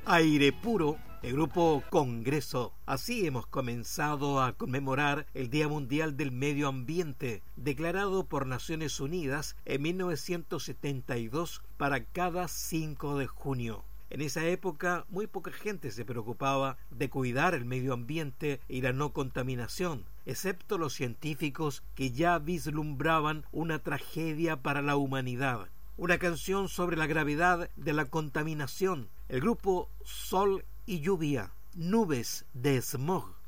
Aire puro, el grupo Congreso. Así hemos comenzado a conmemorar el Día Mundial del Medio Ambiente, declarado por Naciones Unidas en 1972 para cada 5 de junio. En esa época muy poca gente se preocupaba de cuidar el medio ambiente y la no contaminación, excepto los científicos que ya vislumbraban una tragedia para la humanidad. Una canción sobre la gravedad de la contaminación. El grupo Sol y Lluvia, Nubes de Smog.